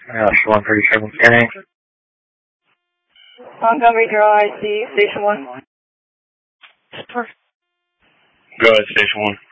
Shalom 37 scanning. Montgomery Drive, IC, Station 1. Go ahead, Station 1.